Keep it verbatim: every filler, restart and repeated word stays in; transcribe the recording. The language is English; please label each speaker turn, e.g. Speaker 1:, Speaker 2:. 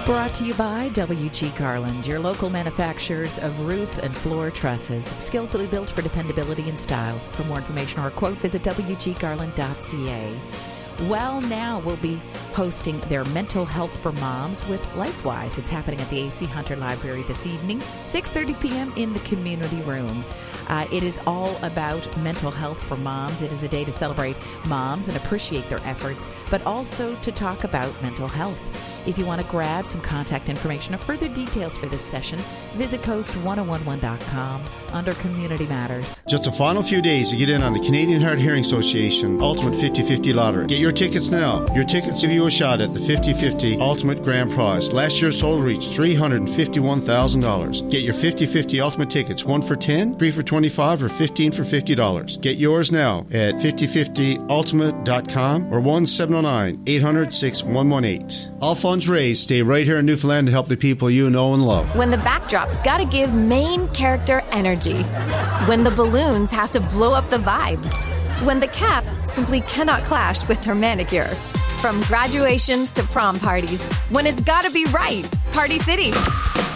Speaker 1: Brought to you by W G Garland, your local manufacturers of roof and floor trusses, skillfully built for dependability and style. For more information or a quote, visit w g garland dot c a. Well, now we'll be hosting their Mental Health for Moms with LifeWise. It's happening at the A C Hunter Library this evening, six thirty p.m. in the community room. Uh, it is all about mental health for moms. It is a day to celebrate moms and appreciate their efforts, but also to talk about mental health. If you want to grab some contact information or further details for this session, visit coast ten eleven dot com under Community Matters.
Speaker 2: Just a final few days to get in on the Canadian Hard Hearing Association Ultimate fifty fifty Lottery. Get your tickets now. Your tickets give you a shot at the fifty fifty Ultimate Grand Prize. Last year's total reached three hundred fifty-one thousand dollars. Get your fifty fifty Ultimate tickets, one for ten dollars, three for twenty-five dollars, or fifteen for fifty dollars. Get yours now at fifty fifty ultimate dot com or one seven zero nine, eight hundred, six one one eight. All funds raised stay right here in Newfoundland to help the people you know and love.
Speaker 3: When the backdrop's got to give main character energy. When the balloons have to blow up the vibe. When the cap simply cannot clash with her manicure. From graduations to prom parties. When it's got to be right. Party City.